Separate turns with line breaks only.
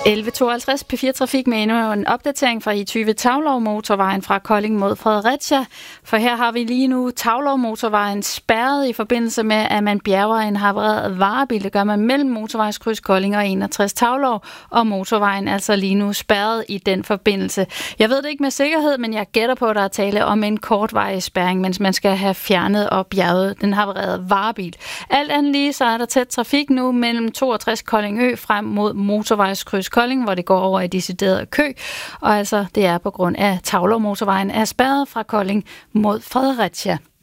11.52 P4 Trafik med endnu en opdatering fra I20 Taulov motorvejen fra Kolding mod Fredericia. For her har vi lige nu Taulov motorvejen spærret i forbindelse med, at man bjerger en havareret varebil. Det gør man mellem motorvejskryds Kolding og 61 Taulov, og motorvejen altså lige nu spærret i den forbindelse. Jeg ved det ikke med sikkerhed, men jeg gætter på, at der er tale om en kortvarig spærring, mens man skal have fjernet og bjerget den havarerede varebil. Alt andet lige, så er der tæt trafik nu mellem 62 Koldingø frem mod motorvejskryds Kolding, hvor det går over i decideret kø, og altså det er på grund af Taulov motorvejen er spærret fra Kolding mod Fredericia.